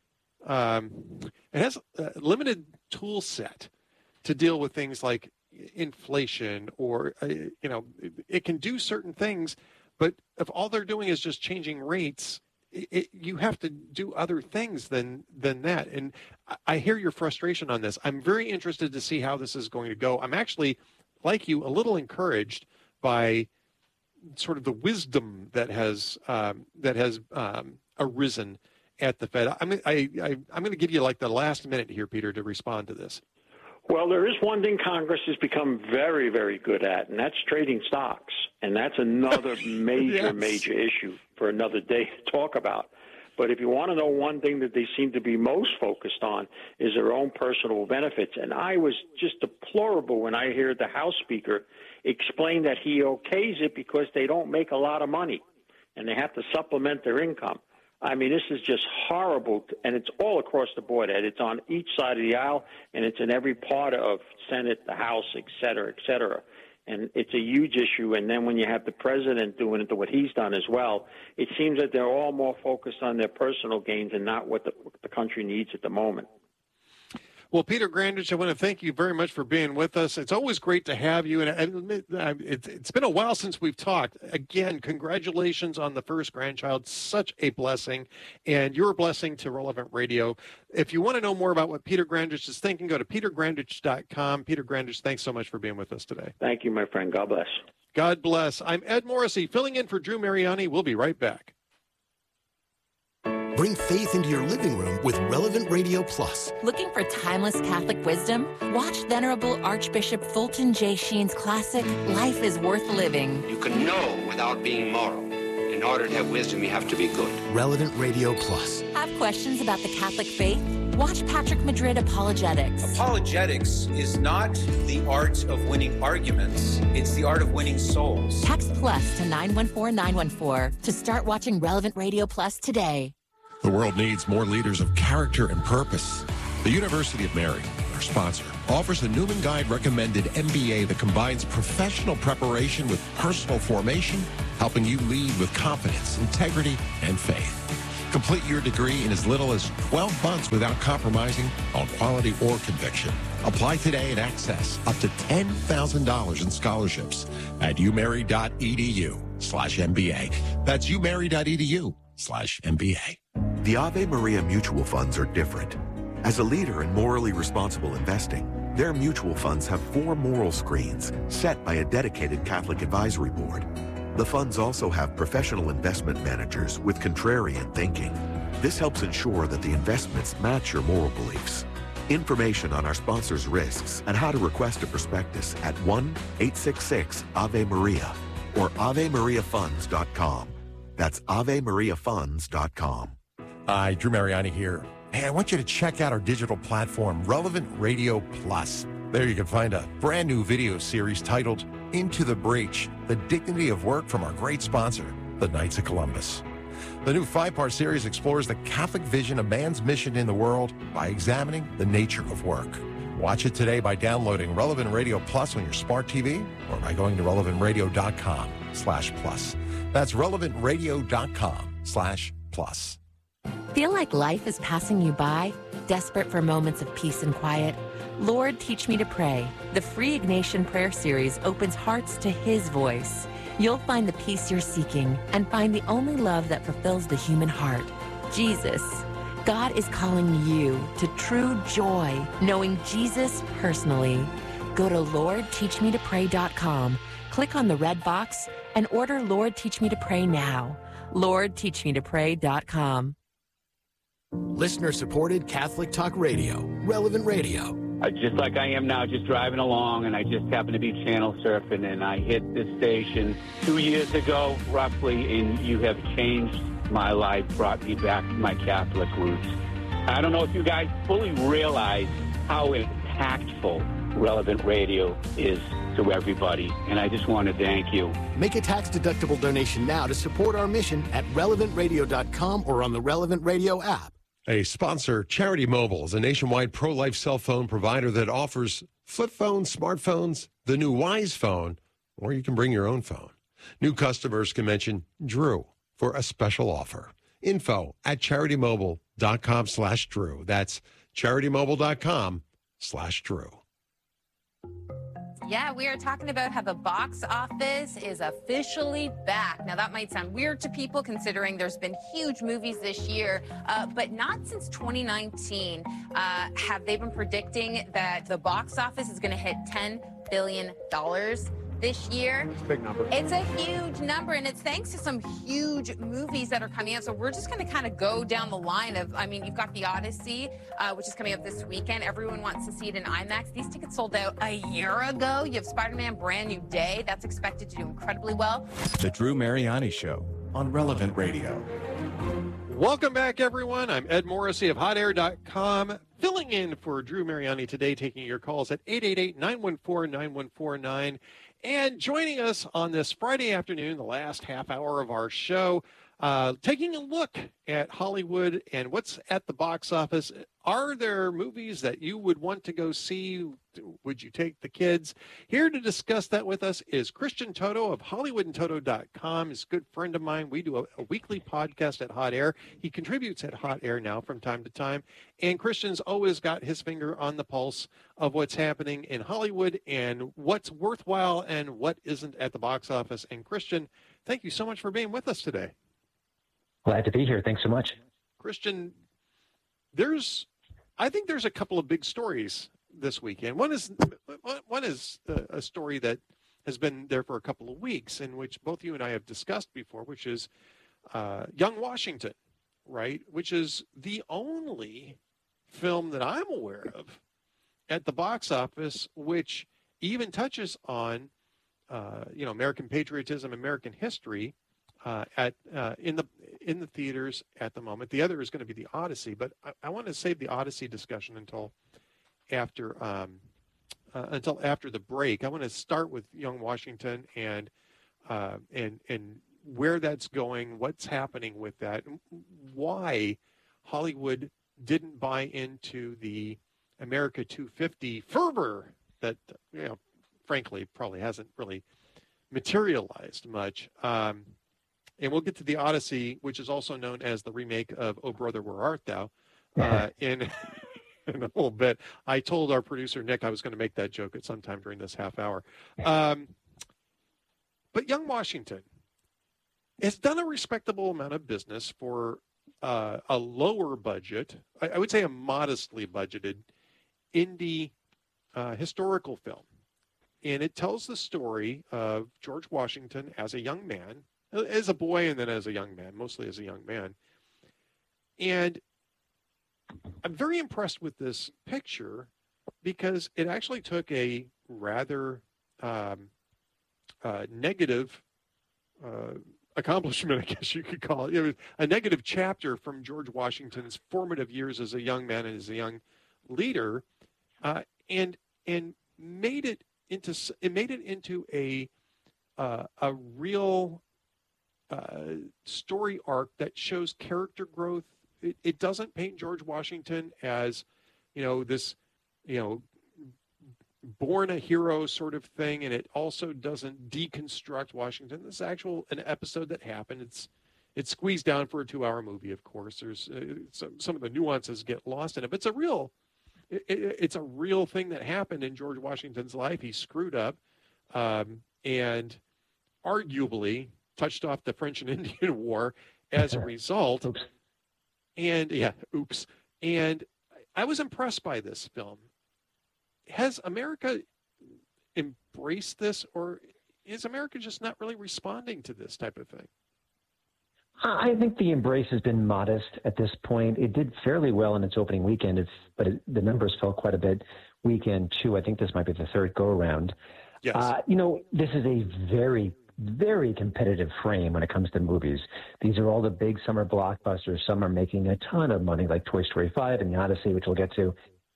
um, it has a limited tool set to deal with things like inflation or, uh, you know, it, it can do certain things, but if all they're doing is just changing rates, it, it, you have to do other things than than that. And I, I hear your frustration on this. I'm very interested to see how this is going to go. I'm actually, like you, a little encouraged by sort of the wisdom that has um, that has um, arisen at the Fed. I'm I, I I'm going to give you like the last minute here, Peter, to respond to this. Well, there is one thing Congress has become very, very good at, and that's trading stocks. And that's another major, yes. major issue for another day to talk about. But if you want to know one thing that they seem to be most focused on is their own personal benefits. And I was just deplorable when I heard the House Speaker explain that he okays it because they don't make a lot of money and they have to supplement their income. I mean, this is just horrible, and it's all across the board, Ed. It's on each side of the aisle, and it's in every part of Senate, the House, et cetera, et cetera. And it's a huge issue. And then when you have the president doing it, what he's done as well, it seems that they're all more focused on their personal gains and not what the, what the country needs at the moment. Well, Peter Grandich, I want to thank you very much for being with us. It's always great to have you. And it's been a while since we've talked. Again, congratulations on the first grandchild. Such a blessing. And you're a blessing to Relevant Radio. If you want to know more about what Peter Grandich is thinking, go to peter grandich dot com. Peter Grandich, thanks so much for being with us today. Thank you, my friend. God bless. God bless. I'm Ed Morrissey, filling in for Drew Mariani. We'll be right back. Bring faith into your living room with Relevant Radio Plus. Looking for timeless Catholic wisdom? Watch Venerable Archbishop Fulton J. Sheen's classic, Life is Worth Living. You can know without being moral. In order to have wisdom, you have to be good. Relevant Radio Plus. Have questions about the Catholic faith? Watch Patrick Madrid Apologetics. Apologetics is not the art of winning arguments, it's the art of winning souls. Text plus to nine one four nine one four to start watching Relevant Radio Plus today. The world needs more leaders of character and purpose. The University of Mary, our sponsor, offers a Newman Guide recommended M B A that combines professional preparation with personal formation, helping you lead with confidence, integrity, and faith. Complete your degree in as little as twelve months without compromising on quality or conviction. Apply today and access up to ten thousand dollars in scholarships at umary.edu slash MBA. That's umary.edu slash MBA. The Ave Maria mutual funds are different. As a leader in morally responsible investing, their mutual funds have four moral screens set by a dedicated Catholic advisory board. The funds also have professional investment managers with contrarian thinking. This helps ensure that the investments match your moral beliefs. Information on our sponsors' risks and how to request a prospectus at one eight six six Ave Maria or ave maria funds dot com. That's ave maria funds dot com. Hi, Drew Mariani here. Hey, I want you to check out our digital platform, Relevant Radio Plus. There you can find a brand new video series titled Into the Breach, The Dignity of Work from our great sponsor, the Knights of Columbus. The new five-part series explores the Catholic vision of man's mission in the world by examining the nature of work. Watch it today by downloading Relevant Radio Plus on your smart T V or by going to relevant radio dot com slash plus. That's relevant radio dot com slash plus. Feel like life is passing you by? Desperate for moments of peace and quiet? Lord, Teach Me to Pray. The free Ignatian Prayer Series opens hearts to His voice. You'll find the peace you're seeking and find the only love that fulfills the human heart, Jesus. God is calling you to true joy, knowing Jesus personally. Go to lord teach me to pray dot com, click on the red box, and order Lord Teach Me to Pray now. lord teach me to pray dot com. Listener-supported Catholic Talk Radio, Relevant Radio. Uh, just like I am now, just driving along, and I just happened to be channel surfing, and I hit this station two years ago, roughly, and you have changed my life, brought me back to my Catholic roots. I don't know if you guys fully realize how impactful Relevant Radio is to everybody, and I just want to thank you. Make a tax-deductible donation now to support our mission at relevant radio dot com or on the Relevant Radio app. A sponsor, Charity Mobile, is a nationwide pro-life cell phone provider that offers flip phones, smartphones, the new Wise phone, or you can bring your own phone. New customers can mention Drew for a special offer. Info at charitymobile.com slash Drew. That's charitymobile.com slash Drew. Yeah, we are talking about how the box office is officially back. Now, that might sound weird to people considering there's been huge movies this year, uh, but not since twenty nineteen uh, have they been predicting that the box office is going to hit ten billion dollars this year. It's a big number. It's a huge number, and it's thanks to some huge movies that are coming out. So we're just going to kind of go down the line of, I mean, you've got The Odyssey, uh, which is coming up this weekend. Everyone wants to see it in IMAX. These tickets sold out a year ago. You have Spider-Man Brand New Day. That's expected to do incredibly well. The Drew Mariani Show on Relevant Radio. Welcome back, everyone. I'm Ed Morrissey of hot air dot com, filling in for Drew Mariani today, taking your calls at eight eight eight, nine one four, nine one four nine. And joining us on this Friday afternoon, the last half hour of our show, uh, taking a look at Hollywood and what's at the box office. Are there movies that you would want to go see? Would you take the kids? Here to discuss that with us is Christian Toto of hollywood and toto dot com. He's a good friend of mine. We do a, a weekly podcast at Hot Air. He contributes at Hot Air now from time to time. And Christian's always got his finger on the pulse of what's happening in Hollywood and what's worthwhile and what isn't at the box office. And Christian, thank you so much for being with us today. Glad to be here. Thanks so much. Christian, there's, I think there's a couple of big stories this weekend. One is one is a story that has been there for a couple of weeks, in which both you and I have discussed before, which is uh, Young Washington, right? Which is the only film that I'm aware of at the box office which even touches on, uh, you know, American patriotism, American history. uh, at uh, in the in the theaters at the moment. The other is going to be the Odyssey, but I, I want to save the Odyssey discussion until after um, uh, until after the break. I want to start with Young Washington and uh, and and where that's going, what's happening with that, why Hollywood didn't buy into the America two fifty fervor that, you know, frankly, probably hasn't really materialized much. Um, and we'll get to the Odyssey, which is also known as the remake of Oh Brother, Where Art Thou, uh, in, in a little bit. I told our producer, Nick, I was going to make that joke at some time during this half hour. Um, but Young Washington has done a respectable amount of business for uh, a lower budget, I, I would say a modestly budgeted indie uh, historical film. And it tells the story of George Washington as a young man, as a boy and then as a young man, mostly as a young man. And I'm very impressed with this picture because it actually took a rather um, uh, negative uh, accomplishment, I guess you could call it. It was a negative chapter from George Washington's formative years as a young man and as a young leader, uh, and and made it into it made it into a uh, a real uh, story arc that shows character growth. It, it doesn't paint George Washington as, you know, this, you know, born a hero sort of thing, and it also doesn't deconstruct Washington. This is actual an episode that happened. It's it's squeezed down for a two-hour movie. Of course, there's uh, some some of the nuances get lost in it, but it's a real it, it, it's a real thing that happened in George Washington's life. He screwed up, um, and arguably touched off the French and Indian War as a result. Oops. And yeah, oops. And I was impressed by this film. Has America embraced this, or is America just not really responding to this type of thing? I think the embrace has been modest at this point. It did fairly well in its opening weekend, it's, but it, the numbers fell quite a bit weekend two. I think this might be the third go-around. Yes. Uh, you know, this is a very, very competitive frame when it comes to movies. These are all the big summer blockbusters. Some are making a ton of money, like Toy Story five and The Odyssey, which we'll get to.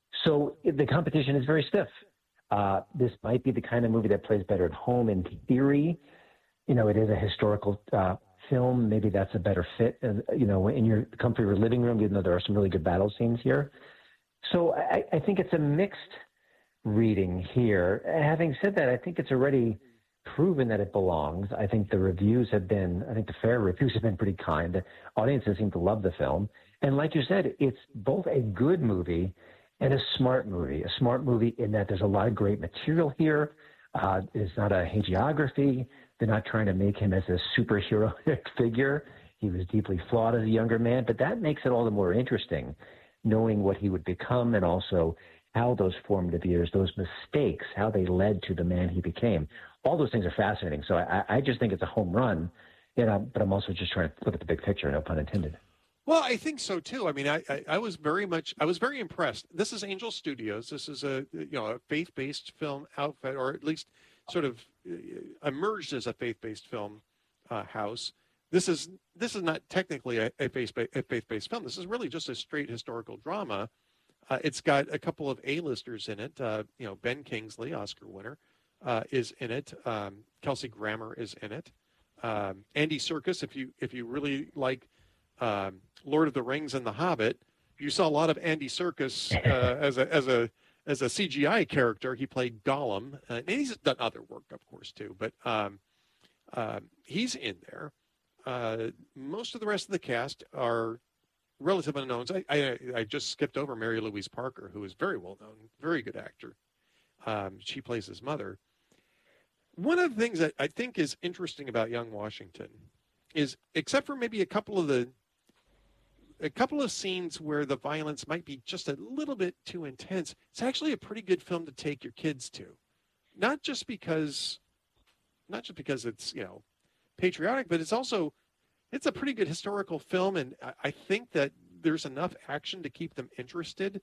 So the competition is very stiff. Uh, this might be the kind of movie that plays better at home in theory. You know, it is a historical uh, film. Maybe that's a better fit, uh, you know, in your comfort of your living room, even though there are some really good battle scenes here. So I, I think it's a mixed reading here. Having said that, I think it's already proven that it belongs. I think the reviews have been, I think the fair reviews have been pretty kind. The audiences seem to love the film. And like you said, it's both a good movie and a smart movie. A smart movie in that there's a lot of great material here. Uh, it's not a hagiography. They're not trying to make him as a superhero figure. He was deeply flawed as a younger man, but that makes it all the more interesting, knowing what he would become and also how those formative years, those mistakes, how they led to the man he became. All those things are fascinating. So I, I just think it's a home run, you know, but I'm also just trying to look at the big picture, no pun intended. Well, I think so too. I mean, I, I, I was very much, I was very impressed. This is Angel Studios. This is a, you know, a faith-based film outfit, or at least sort of emerged as a faith-based film uh, house. This is this is not technically a, a faith-based, a faith-based film. This is really just a straight historical drama. Uh, it's got a couple of A-listers in it. Uh, you know, Ben Kingsley, Oscar winner, uh, is in it. Um, Kelsey Grammer is in it. Um, Andy Serkis, if you if you really like Um, Lord of the Rings and The Hobbit, you saw a lot of Andy Serkis uh, as a as a as a C G I character. He played Gollum, uh, and he's done other work, of course, too. But um, uh, he's in there. Uh, most of the rest of the cast are relative unknowns. I, I I just skipped over Mary Louise Parker, who is very well known, very good actor. Um, she plays his mother. One of the things that I think is interesting about Young Washington is, except for maybe a couple of the a couple of scenes where the violence might be just a little bit too intense, it's actually a pretty good film to take your kids to. Not just because not just because it's, you know, patriotic, but it's also it's a pretty good historical film, and I think that there's enough action to keep them interested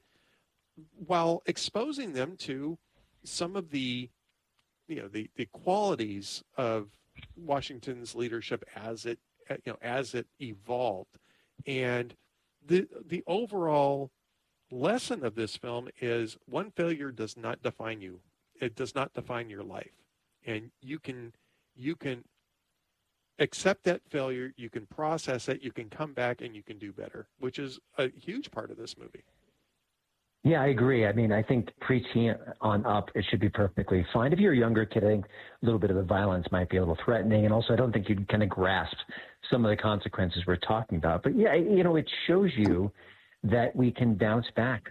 while exposing them to some of the, you know, the, the qualities of Washington's leadership as it you know, as it evolved. And the the overall lesson of this film is one failure does not define you. It does not define your life. And you can you can accept that failure, you can process it, you can come back, and you can do better, which is a huge part of this movie. Yeah, I agree. I mean, I think preteen on up, it should be perfectly fine. If you're a younger kid, I think a little bit of the violence might be a little threatening. And also, I don't think you'd kind of grasp some of the consequences we're talking about. But yeah, you know, it shows you that we can bounce back